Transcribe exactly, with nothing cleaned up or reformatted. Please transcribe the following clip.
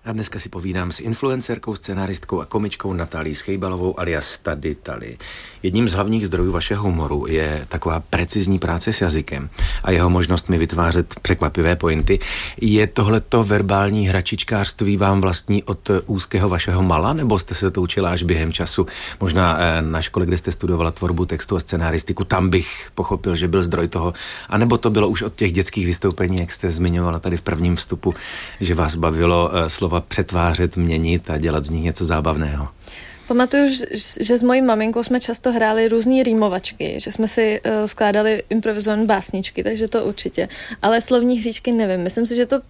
A dneska si povídám s influencerkou, scenáristkou a komičkou Natálí Schejbalovou alias Tady Tali. Jedním z hlavních zdrojů vašeho humoru je taková precizní práce s jazykem a jeho možnostmi vytvářet překvapivé pointy. Je tohleto verbální hračičkářství vám vlastní od úzkého vašeho mala, nebo jste se to učila až během času? Možná na škole, kde jste studovala tvorbu textu a scenaristiku, tam bych pochopil, že byl zdroj toho. A nebo to bylo už od těch dětských vystoupení, jak jste zmiňovala tady v prvním vstupu, že vás bavilo slovo přetvářet, měnit a dělat z nich něco zábavného. Pamatuju, že s mojí maminkou jsme často hráli různý rýmovačky, že jsme si uh, skládali improvizované básničky, takže to určitě. Ale slovní hříčky nevím. Myslím si, že to